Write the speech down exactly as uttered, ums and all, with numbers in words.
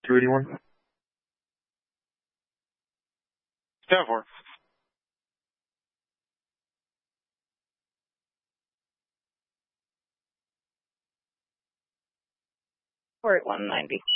two eighty-one. ten four. We're at one ninety.